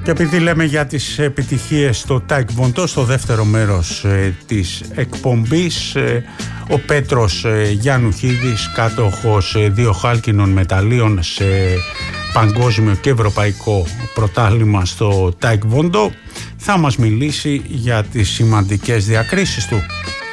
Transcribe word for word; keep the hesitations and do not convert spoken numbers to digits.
Και επειδή λέμε για τις επιτυχίες στο Taekwondo, στο δεύτερο μέρος ε, της εκπομπής, ε, ο Πέτρος ε, Γιαννουχίδης, κάτοχος ε, δύο χάλκινων μεταλλίων σε παγκόσμιο και ευρωπαϊκό πρωτάθλημα στο Taekwondo, θα μας μιλήσει για τις σημαντικές διακρίσεις του.